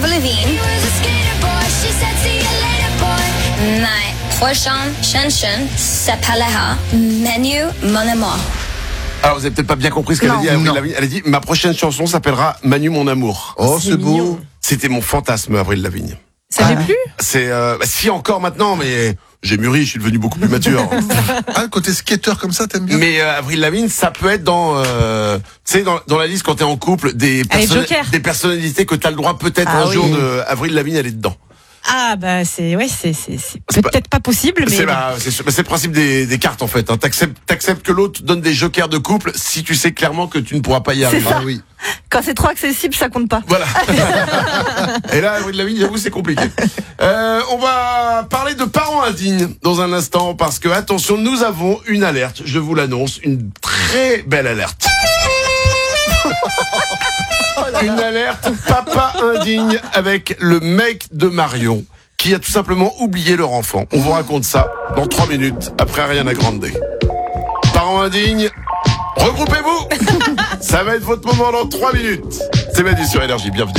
Avril Lavigne. Ma prochaine chanson s'appellera Manu mon amour. Alors vous avez peut-être pas bien compris ce qu'elle a dit. Avril Lavigne. Elle a dit ma prochaine chanson s'appellera Manu mon amour. Oh, c'est beau. C'était mon fantasme, Avril Lavigne. Ça l'est plus? C'est si encore maintenant, mais j'ai mûri, je suis devenu beaucoup plus mature. Ah, le côté skater comme ça, t'aimes bien? Mais Avril Lavigne, ça peut être dans, tu sais, dans la liste quand t'es en couple des personnalités que t'as le droit peut-être jour de Avril Lavigne, elle est dedans. Ah bah c'est peut-être pas possible, mais c'est le principe des cartes en fait. Hein. T'acceptes que l'autre donne des jokers de couple si tu sais clairement que tu ne pourras pas y arriver. Ça. Ah oui. Quand c'est trop accessible, ça compte pas. Voilà. Et là, Avril Lavigne, j'avoue, c'est compliqué. On va parler de parents indignes dans un instant parce que attention, nous avons une alerte. Je vous l'annonce, une très belle alerte. Une alerte papa indigne avec le mec de Marion qui a tout simplement oublié leur enfant. On vous raconte ça dans 3 minutes après Ariana Grande. Parents indignes, regroupez-vous. Ça va être votre moment dans 3 minutes. C'est Mehdi sur Énergie, bienvenue.